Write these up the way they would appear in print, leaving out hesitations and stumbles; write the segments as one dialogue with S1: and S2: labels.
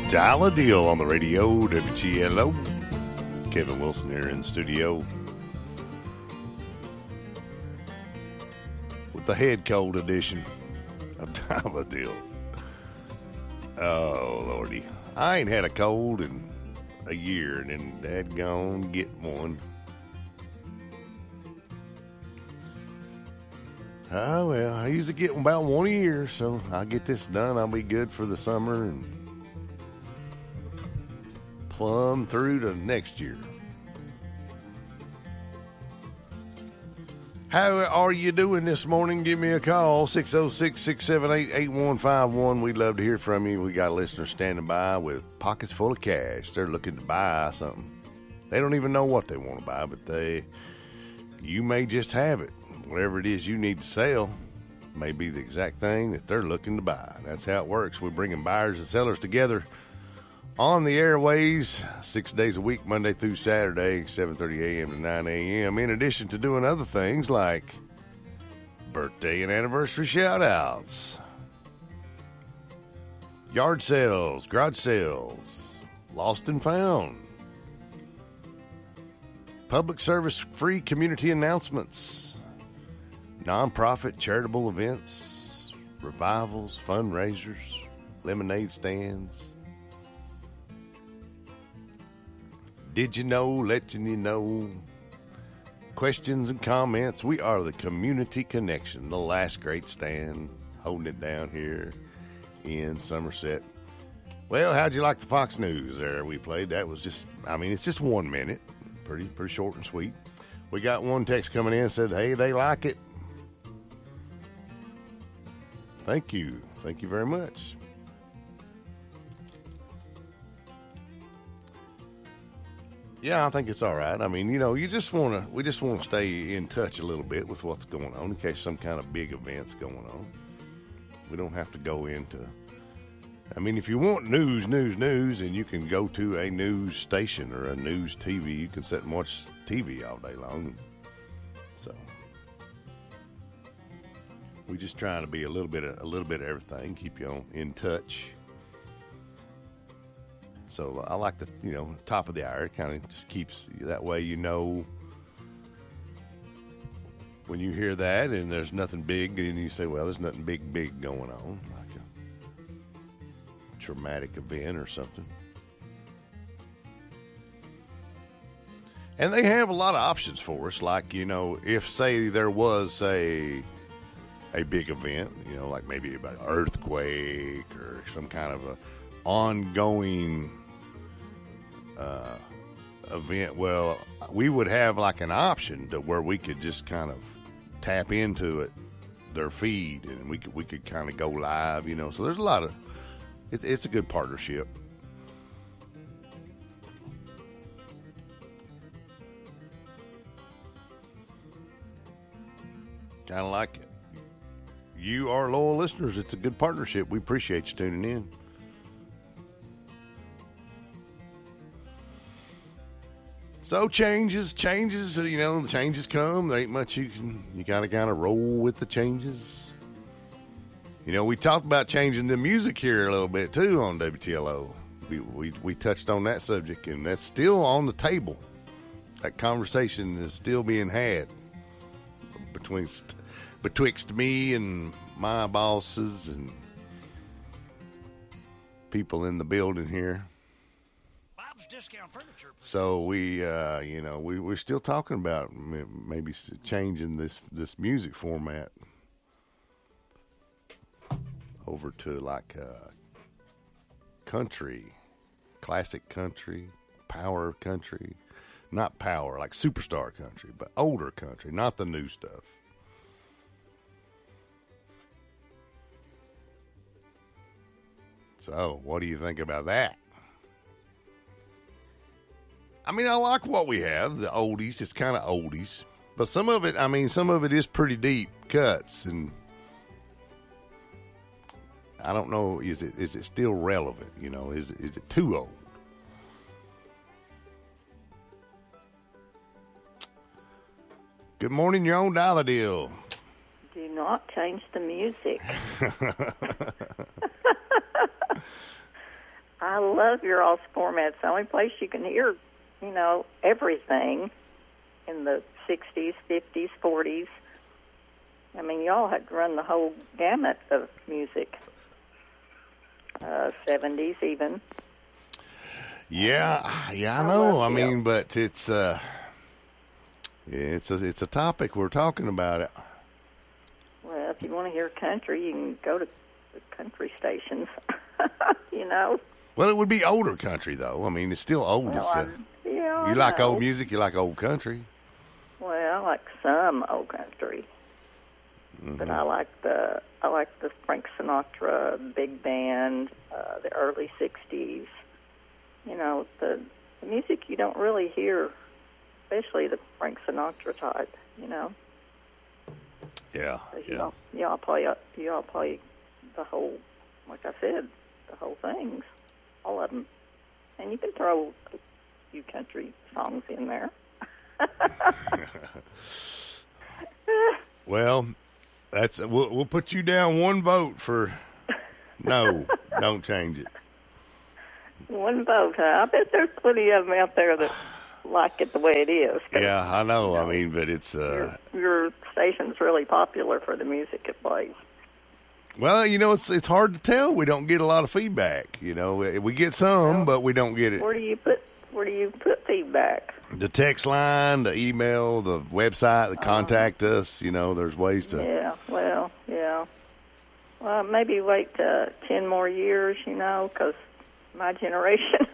S1: Dial a Deal on the radio, WTLO. Kevin Wilson here in studio with the head cold edition of Dial a Deal. Oh, Lordy. I ain't had a cold in a year, and then dadgone get one. Oh, well, I usually get about one a year, so I'll get this done. I'll be good for the summer and plumb through to next year. How are you doing this morning? Give me a call, 606-678-8151. We'd love to hear from you. We got a listener standing by with pockets full of cash. They're looking to buy something. They don't even know what they want to buy, but you may just have it. Whatever it is you need to sell may be the exact thing that they're looking to buy. That's how it works. We're bringing buyers and sellers together on the airways 6 days a week, Monday through Saturday, 7:30 a.m. to 9 a.m., in addition to doing other things like birthday and anniversary shout-outs, yard sales, garage sales, lost and found, public service free community announcements, nonprofit charitable events, revivals, fundraisers, lemonade stands. Did you know, letting you know, questions and comments. We are the Community Connection, the last great stand, holding it down here in Somerset. Well, how'd you like the Fox News there we played? That was just, it's just 1 minute. Pretty short and sweet. We got one text coming in, said, hey, they like it. Thank you. Thank you very much. Yeah, I think it's all right. We just want to stay in touch a little bit with what's going on in case some kind of big event's going on. We don't have to go into, if you want news, and you can go to a news station or a news TV, you can sit and watch TV all day long. So we just trying to be a little bit of everything, keep you in touch. So I like the, top of the hour. It kind of just keeps you that way, when you hear that and there's nothing big, and you say, well, there's nothing big going on, like a traumatic event or something. And they have a lot of options for us, like, if, say, there was a big event, like maybe an earthquake or some kind of a ongoing event, well, we would have like an option to where we could just kind of tap into their feed, and we could kind of go live, so there's a lot of it's a good partnership. Kind of like you, our loyal listeners. It's a good partnership. We appreciate you tuning in. So changes, the changes come. There ain't much you got to kind of roll with the changes. We talked about changing the music here a little bit too on WTLO. We touched on that subject, and that's still on the table. That conversation is still being had betwixt me and my bosses and people in the building here.
S2: Discount furniture.
S1: So we're still talking about maybe changing this music format over to like country, classic country, power country, not power like superstar country, but older country, not the new stuff. So what do you think about that? I like what we have, the oldies. It's kind of oldies. But some of it is pretty deep cuts. And I don't know, is it still relevant? Is it too old? Good morning, you're on Dial a Deal.
S3: Do not change the music. I love your all's format. It's the only place you can hear, everything in the 60s, 50s, 40s. I mean, y'all had to run the whole gamut of music, 70s even.
S1: Yeah, I know. I mean, but it's a topic. We're talking about it.
S3: Well, if you want to hear country, you can go to the country stations,
S1: Well, it would be older country, though. I mean, it's still old.
S3: Well,
S1: you like old music? You like old country?
S3: Well, I like some old country.
S1: Mm-hmm.
S3: But I like the Frank Sinatra big band, the early '60s. The music you don't really hear, especially the Frank Sinatra type.
S1: Yeah.
S3: Y'all play the whole, like I said, the whole things, all of them, and you can throw a few country songs in there.
S1: Well. We'll put you down one vote for no. Don't change it.
S3: One vote, huh? I bet there's plenty of them out there that like it the way it is.
S1: Yeah, I know. I mean, but it's
S3: your station's really popular for the music it plays.
S1: Well, it's hard to tell. We don't get a lot of feedback. We get some, but we don't get it.
S3: Where do you put feedback?
S1: The text line, the email, the website, the contact us. There's ways to.
S3: Yeah. Well, maybe wait 10 more years. Because my generation,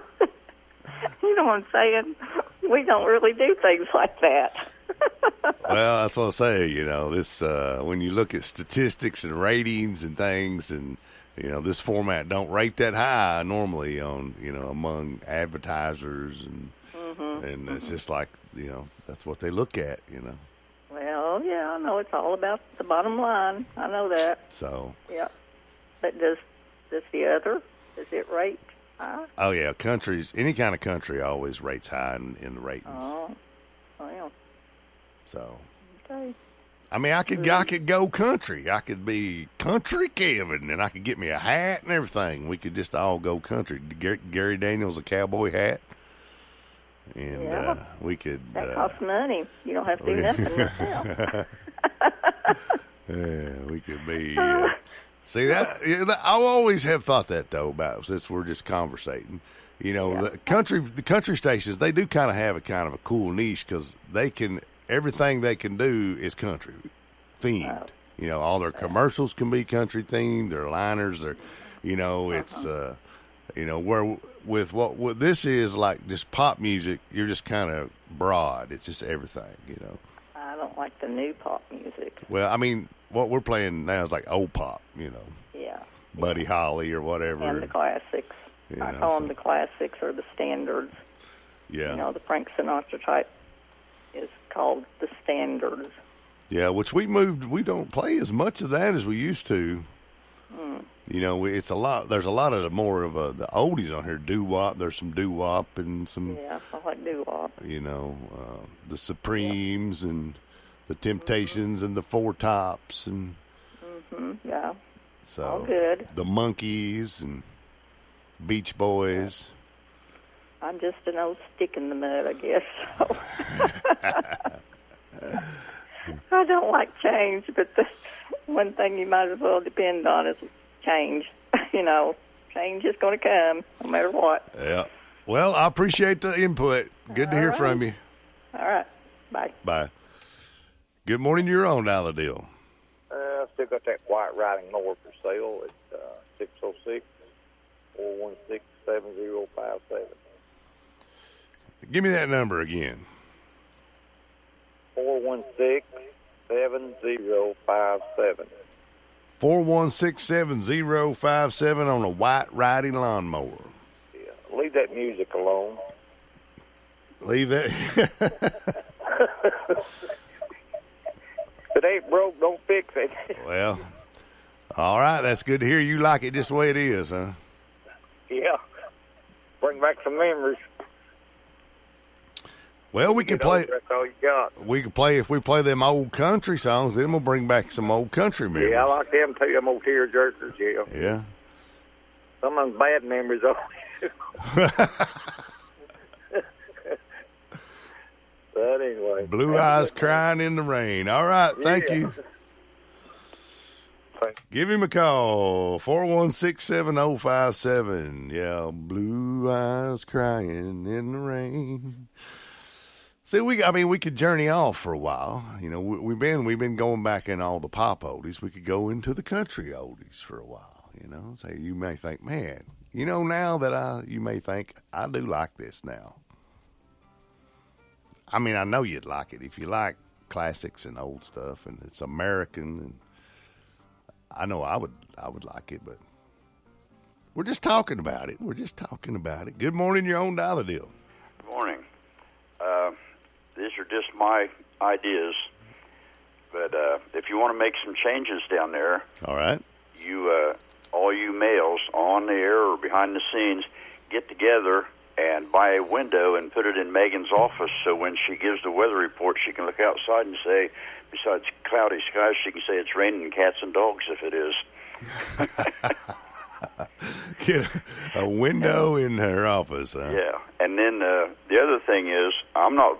S3: you know what I'm saying? We don't really do things like that.
S1: Well, that's what I say. This when you look at statistics and ratings and things, and this format don't rate that high normally on among advertisers, and it's just like that's what they look at.
S3: Well, yeah, I know it's all about the bottom line. I know that.
S1: So
S3: yeah, but does the other? Does it rate high?
S1: Oh yeah, any kind of country always rates high in the ratings.
S3: Oh, well.
S1: So,
S3: okay.
S1: I mean, I could go country. I could be country Kevin, and I could get me a hat and everything. We could just all go country. Gary Daniels a cowboy hat, and we could.
S3: That costs money. You don't have to do nothing yourself.
S1: Yeah, we could be. See that? I always have thought that though about since we're just conversating. The country stations, they do kind of have a cool niche because everything they can do is country themed. All their commercials can be country themed. Their liners, it's where with what this is like just pop music. You're just kind of broad. It's just everything.
S3: I don't like the new pop music.
S1: Well, I mean, what we're playing now is like old pop.
S3: Yeah.
S1: Buddy Holly or whatever.
S3: And the classics. I call them the classics or the standards.
S1: Yeah.
S3: The Frank Sinatra type is called the standards.
S1: Yeah, which we don't play as much of that as we used to. It's a lot. There's a lot of more of the oldies on here. Doo-wop. There's some doo-wop and some.
S3: Yeah, I like doo-wop.
S1: The Supremes and the Temptations and the Four Tops and.
S3: Yeah.
S1: So
S3: all good.
S1: The Monkees and Beach Boys.
S3: Yeah. I'm just an old stick in the mud, I guess. So. I don't like change, but the one thing you might as well depend on is change. Change is going to come no matter what.
S1: Yeah. Well, I appreciate the input. Good to hear from you.
S3: All right. Bye.
S1: Bye. Good morning. You're on Dollar Deal.
S4: I still got that white riding mower for sale at 606-416-7057.
S1: Give me that number again.
S4: 416-7057.
S1: 416-7057 on a white riding lawnmower.
S4: Yeah, leave that music alone.
S1: Leave that.
S4: If it ain't broke, don't fix it.
S1: Well, all right. That's good to hear. You like it just the way it is, huh?
S4: Yeah. Bring back some memories.
S1: Well, we can play.
S4: That's all you got.
S1: We can play if we play them old country songs. Then we'll bring back some old country memories.
S4: Yeah, I like them too. Them old tear jerkers. Yeah.
S1: Yeah.
S4: Some of them bad memories. Oh, But anyway.
S1: Blue eyes crying in the rain. All right, thank
S4: Yeah.
S1: you.
S4: Thank
S1: Give him a call, 416-7057. Yeah, blue eyes crying in the rain. See, we could journey off for a while. You know, we've been going back in all the pop oldies. We could go into the country oldies for a while. You know, so you may think, man, you know, now that you may think I do like this now. I mean, I know you'd like it if you like classics and old stuff, and it's American. And I know I would like it, but we're just talking about it. Good morning, your own dollar deal.
S5: Good morning. These are just my ideas, but if you want to make some changes down there,
S1: All right.
S5: you all you males on the air or behind the scenes get together and buy a window and put it in Megan's office, so when she gives the weather report, she can look outside and say, besides cloudy skies, she can say it's raining cats and dogs if it is.
S1: Get a window in her office, huh?
S5: Yeah, and then the other thing is, I'm not